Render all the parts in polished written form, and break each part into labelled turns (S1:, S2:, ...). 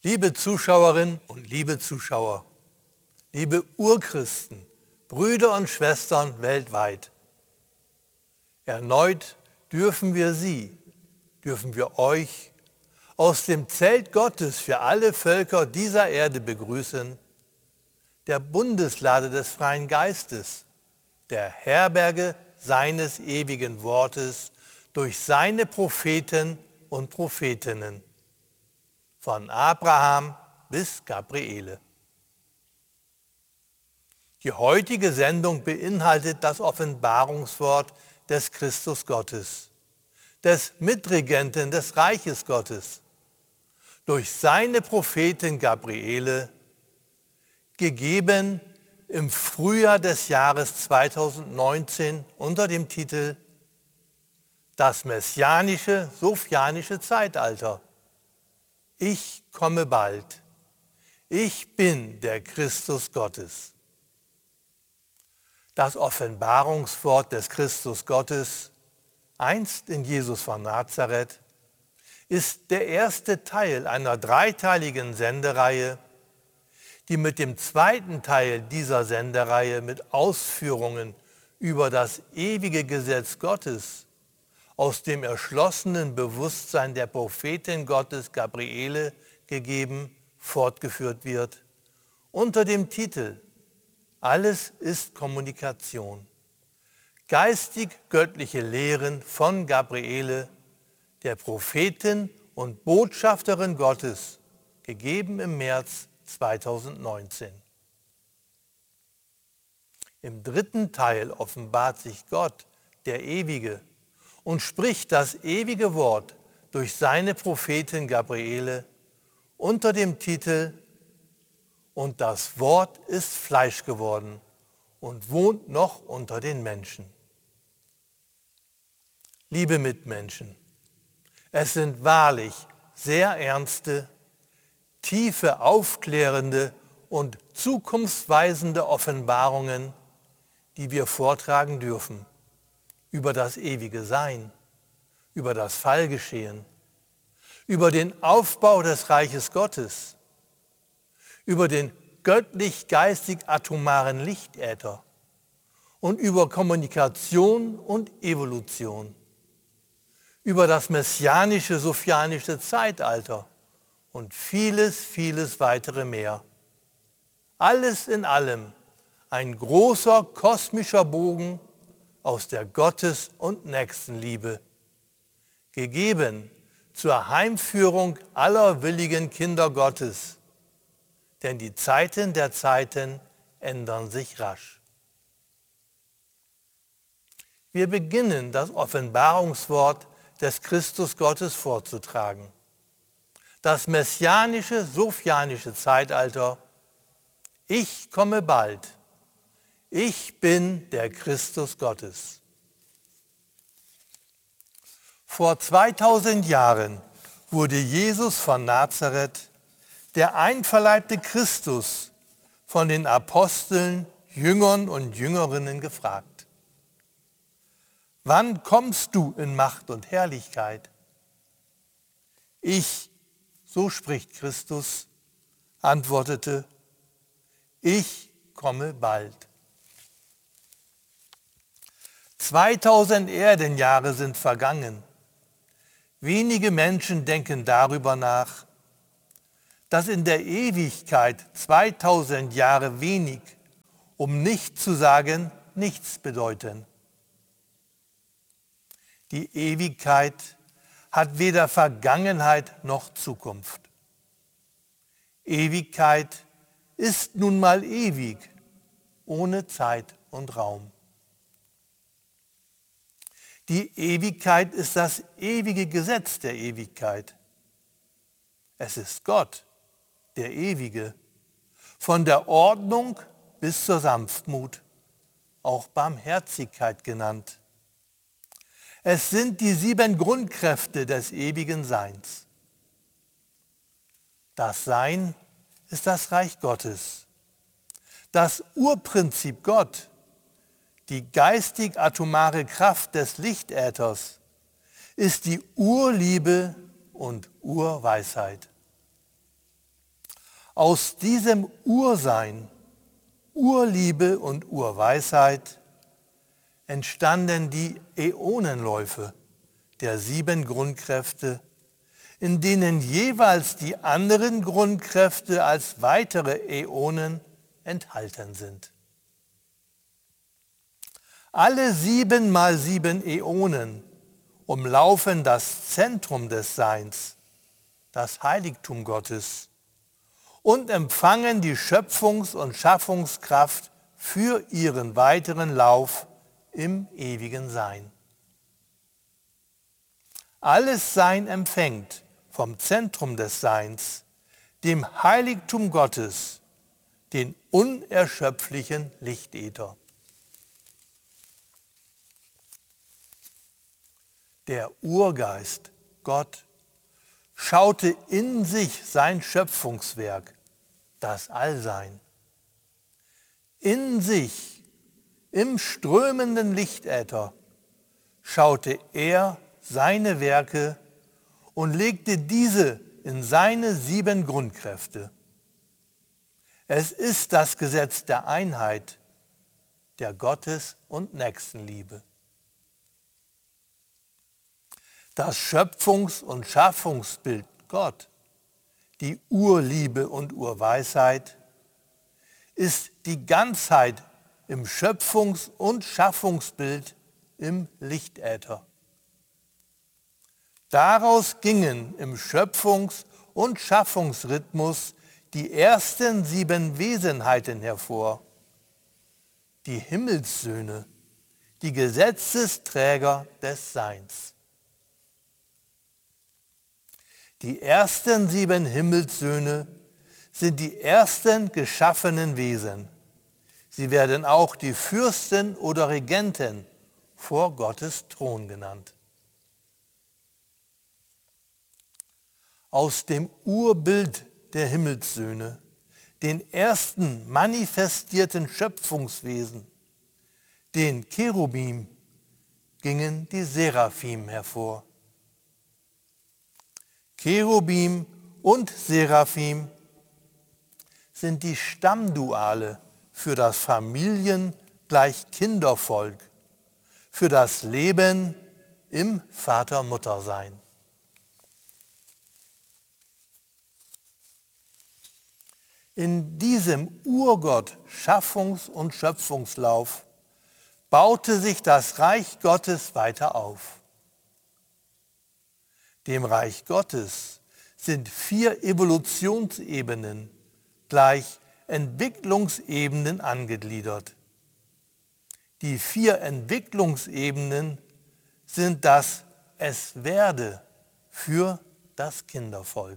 S1: Liebe Zuschauerinnen und liebe Zuschauer, liebe Urchristen, Brüder und Schwestern weltweit, erneut dürfen wir euch aus dem Zelt Gottes für alle Völker dieser Erde begrüßen, der Bundeslade des freien Geistes, der Herberge seines ewigen Wortes durch seine Propheten und Prophetinnen, von Abraham bis Gabriele. Die heutige Sendung beinhaltet das Offenbarungswort des Christus Gottes, des Mitregenten des Reiches Gottes, durch seine Prophetin Gabriele, gegeben im Frühjahr des Jahres 2019 unter dem Titel Das messianische, sophianische Zeitalter. Ich komme bald. Ich bin der Christus Gottes. Das Offenbarungswort des Christus Gottes, einst in Jesus von Nazareth, ist der erste Teil einer dreiteiligen Sendereihe, die mit dem zweiten Teil dieser Sendereihe mit Ausführungen über das ewige Gesetz Gottes aus dem erschlossenen Bewusstsein der Prophetin Gottes Gabriele gegeben, fortgeführt wird, unter dem Titel Alles ist Kommunikation. Geistig-göttliche Lehren von Gabriele, der Prophetin und Botschafterin Gottes, gegeben im März 2019. Im dritten Teil offenbart sich Gott, der Ewige, und spricht das ewige Wort durch seine Prophetin Gabriele unter dem Titel Und das Wort ist Fleisch geworden und wohnt noch unter den Menschen. Liebe Mitmenschen, es sind wahrlich sehr ernste, tiefe, aufklärende und zukunftsweisende Offenbarungen, die wir vortragen dürfen über das ewige Sein, über das Fallgeschehen, über den Aufbau des Reiches Gottes, über den göttlich-geistig-atomaren Lichtäther und über Kommunikation und Evolution, über das messianische, sophianische Zeitalter und vieles, vieles weitere mehr. Alles in allem ein großer kosmischer Bogen aus der Gottes- und Nächstenliebe, gegeben zur Heimführung aller willigen Kinder Gottes, denn die Zeiten der Zeiten ändern sich rasch. Wir beginnen das Offenbarungswort des Christus Gottes vorzutragen. Das messianische, sophianische Zeitalter. Ich komme bald. Ich bin der Christus Gottes. Vor 2000 Jahren wurde Jesus von Nazareth, der einverleibte Christus, von den Aposteln, Jüngern und Jüngerinnen gefragt: Wann kommst du in Macht und Herrlichkeit? Ich, so spricht Christus, antwortete: Ich komme bald. 2000 Erdenjahre sind vergangen. Wenige Menschen denken darüber nach, dass in der Ewigkeit 2000 Jahre wenig, um nicht zu sagen nichts bedeuten. Die Ewigkeit hat weder Vergangenheit noch Zukunft. Ewigkeit ist nun mal ewig, ohne Zeit und Raum. Die Ewigkeit ist das ewige Gesetz der Ewigkeit. Es ist Gott, der Ewige, von der Ordnung bis zur Sanftmut, auch Barmherzigkeit genannt. Es sind die 7 Grundkräfte des ewigen Seins. Das Sein ist das Reich Gottes. Das Urprinzip Gott, die geistig-atomare Kraft des Lichtäthers, ist die Urliebe und Urweisheit. Aus diesem Ursein, Urliebe und Urweisheit entstanden die Äonenläufe der 7 Grundkräfte, in denen jeweils die anderen Grundkräfte als weitere Äonen enthalten sind. Alle 7 mal 7 Äonen umlaufen das Zentrum des Seins, das Heiligtum Gottes, und empfangen die Schöpfungs- und Schaffungskraft für ihren weiteren Lauf im ewigen Sein. Alles Sein empfängt vom Zentrum des Seins, dem Heiligtum Gottes, den unerschöpflichen Lichtäther. Der Urgeist, Gott, schaute in sich sein Schöpfungswerk, das Allsein. In sich, im strömenden Lichtäther, schaute er seine Werke und legte diese in seine 7 Grundkräfte. Es ist das Gesetz der Einheit, der Gottes- und Nächstenliebe. Das Schöpfungs- und Schaffungsbild Gott, die Urliebe und Urweisheit, ist die Ganzheit im Schöpfungs- und Schaffungsbild im Lichtäther. Daraus gingen im Schöpfungs- und Schaffungsrhythmus die ersten 7 Wesenheiten hervor, die Himmelssöhne, die Gesetzesträger des Seins. Die ersten 7 Himmelssöhne sind die ersten geschaffenen Wesen. Sie werden auch die Fürsten oder Regenten vor Gottes Thron genannt. Aus dem Urbild der Himmelssöhne, den ersten manifestierten Schöpfungswesen, den Cherubim, gingen die Seraphim hervor. Cherubim und Seraphim sind die Stammduale für das Familien-gleich-Kindervolk, für das Leben im Vater-Mutter-Sein. In diesem Urgott-Schaffungs- und Schöpfungslauf baute sich das Reich Gottes weiter auf. Dem Reich Gottes sind 4 Evolutionsebenen gleich Entwicklungsebenen angegliedert. Die 4 Entwicklungsebenen sind das Es werde für das Kindervolk.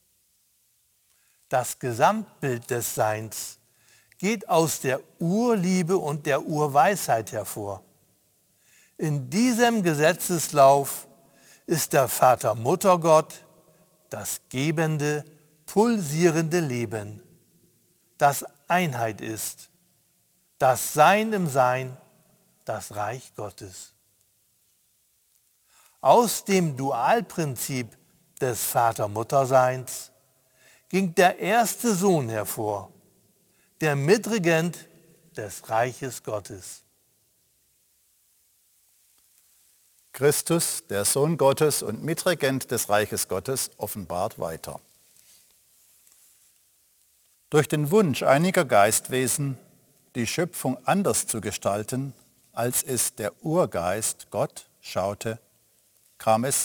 S1: Das Gesamtbild des Seins geht aus der Urliebe und der Urweisheit hervor. In diesem Gesetzeslauf ist der Vater-Mutter-Gott das gebende, pulsierende Leben, das Einheit ist, das Sein im Sein, das Reich Gottes. Aus dem Dualprinzip des Vater-Mutter-Seins ging der erste Sohn hervor, der Mitregent des Reiches Gottes.
S2: Christus, der Sohn Gottes und Mitregent des Reiches Gottes, offenbart weiter. Durch den Wunsch einiger Geistwesen, die Schöpfung anders zu gestalten, als es der Urgeist Gott schaute, kam es